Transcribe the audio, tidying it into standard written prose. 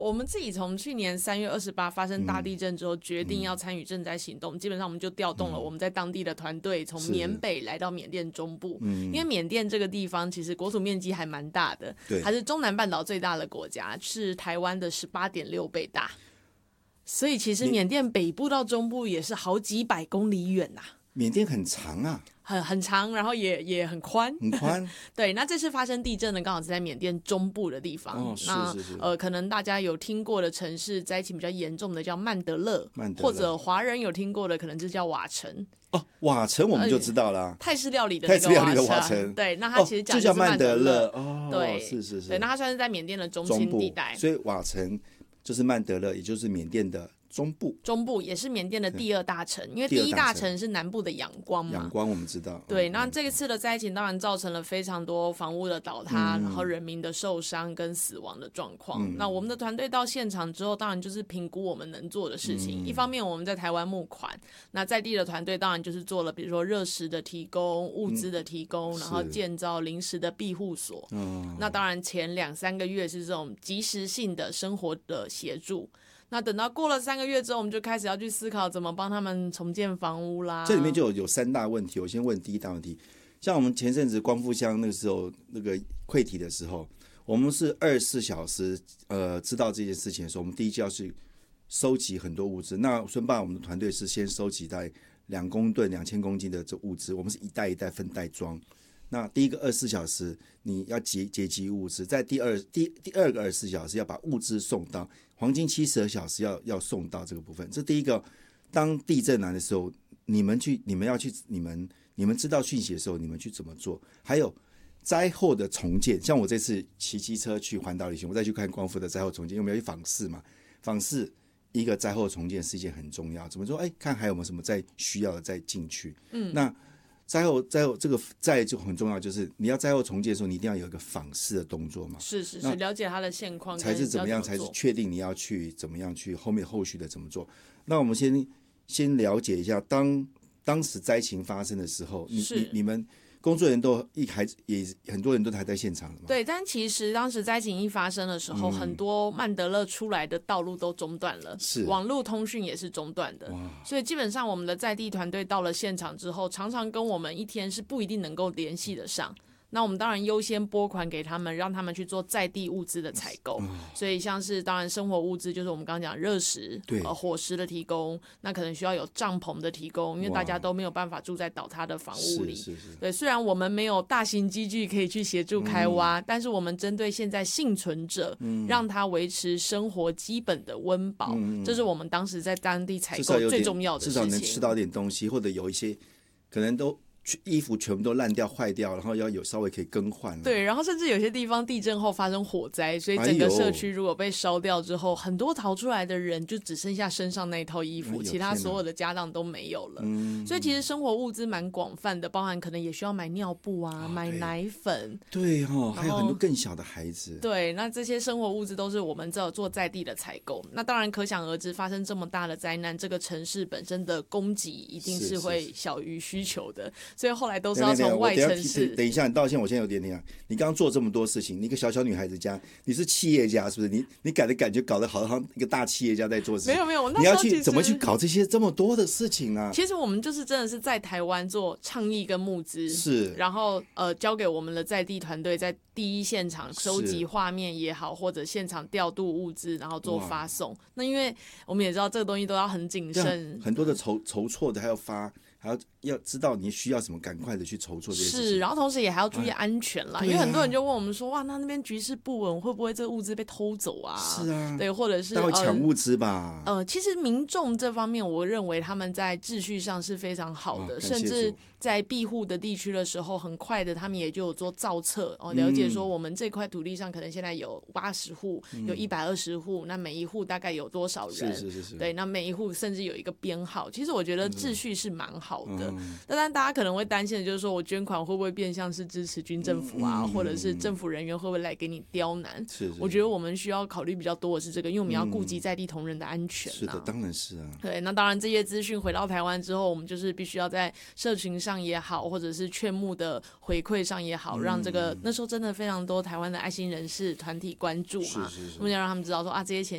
我们自己从去年3月28发生大地震之后，决定要参与赈灾行动，基本上我们就调动了我们在当地的团队，从缅北来到缅甸中部。因为缅甸这个地方其实国土面积还蛮大的，它是中南半岛最大的国家，是台湾的18.6倍大，所以其实缅甸北部到中部也是好几百公里远呐。 缅甸很长啊， 很长，然后也很宽， 很宽。 对，那这次发生地震呢，刚好是在缅甸中部的地方。 是。 可能大家有听过的城市灾情比较严重的叫曼德勒，或者华人有听过的可能就叫瓦城。 哦，瓦城我们就知道了， 泰式料理的那个瓦城。对，那它其实讲的是曼德勒。对， 是。 对，那它算是在缅甸的中心地带， 所以瓦城就是曼德勒，也就是缅甸的中部也是缅甸的第2大城，因为第1大城是南部的仰光嘛。 仰光我们知道。 对，那这一次的灾情当然造成了非常多房屋的倒塌，然后人民的受伤跟死亡的状况。那我们的团队到现场之后，当然就是评估我们能做的事情。一方面我们在台湾募款，那在地的团队当然就是做了比如说热食的提供、物资的提供，然后建造临时的庇护所。那当然前2-3个月是这种及时性的生活的协助。那等到过了3个月之后，我们就开始要去思考怎么帮他们重建房屋啦。 这里面就有3大问题，我先问第一大问题。像我们前阵子光复乡那个时候那个溃堤的时候，我们是24小时知道这件事情的时候，我们第一就要去收集很多物资。那孙爸我们的团队是先收集在2公吨2000公斤的这物资，我们是一袋一袋分袋装。那第一个24小时你要结集物资，在第二个24小时要把物资送到，黄金72小时要送到这个部分。这第一个，当地震来的时候，你们知道讯息的时候，你们去怎么做？还有灾后的重建，像我这次骑机车去环岛旅行，我再去看光复的灾后重建，因为我们要去访视嘛，访视一个灾后重建是一件很重要。怎么说？看还有没有什么再需要的再进去。那灾后这个再就很重要，就是你要灾后重建的时候，你一定要有一个访视的动作嘛。 是，了解它的现况才是怎么样，才是确定你要去怎么样去后续的怎么做。那我们先了解一下，当时灾情发生的时候，你们工作人员都也很多人都还在现场了嘛？ 对，但其实当时灾情一发生的时候，很多曼德勒出来的道路都中断了，网络通讯也是中断的，所以基本上我们的在地团队到了现场之后，常常跟我们一天是不一定能够联系得上。那我们当然优先拨款给他们，让他们去做在地物资的采购。所以像是当然生活物资，就是我们刚刚讲热食、伙食的提供，那可能需要有帐篷的提供，因为大家都没有办法住在倒塌的房屋里。对，虽然我们没有大型机具可以去协助开挖，但是我们针对现在幸存者，让他维持生活基本的温饱，这是我们当时在当地采购最重要的事情。 至少能吃到点东西，或者有一些可能都衣服全部都烂掉坏掉，然后要有稍微可以更换。 对，然后甚至有些地方地震后发生火灾，所以整个社区如果被烧掉之后，很多逃出来的人就只剩下身上那一套衣服，其他所有的家当都没有了。所以其实生活物资蛮广泛的，包含可能也需要买尿布啊，买奶粉。 对还有很多更小的孩子。 对，那这些生活物资都是我们做在地的采购。那当然可想而知，发生这么大的灾难，这个城市本身的供给一定是会小于需求的。所以后来都是要从外城市。 等一下，你道歉，我现在有点你刚刚做这么多事情，你一个小女孩子家，你是企业家是不是？你感觉搞得好像一个大企业家在做事情。 没有， 你要去怎么去搞这么多的事情啊？ 其实我们就是真的是在台湾做倡议跟募资，然后交给我们的在地团队在第一现场收集画面也好，或者现场调度物资，然后做发送。那因为我们也知道这个东西都要很谨慎， 很多的筹措的还要发。还要知道你需要什么，赶快的去筹措这些事情。 是，然后同时也还要注意安全啦，因为很多人就问我们说，哇，那边局势不稳，会不会这个物资被偷走啊？ 是啊， 对，或者是他会抢物资吧？ 其实民众这方面，我认为他们在秩序上是非常好的，甚至在庇护的地区的时候，很快的他们也就有做造册了解说我们这块土地上可能现在有80户，有120户，那每一户大概有多少人？ 是。 对，那每一户甚至有一个编号。其实我觉得秩序是蛮好的。当然大家可能会担心的就是说，我捐款会不会变相是支持军政府啊，或者是政府人员会不会来给你刁难？我觉得我们需要考虑比较多的是这个，因为我们要顾及在地同仁的安全。 是的，当然是啊。 对，那当然这些资讯回到台湾之后，我们就是必须要在社群上也好，或者是劝募的回馈上也好，让这个那时候真的非常多台湾的爱心人士团体关注嘛，我们要让他们知道说啊，这些钱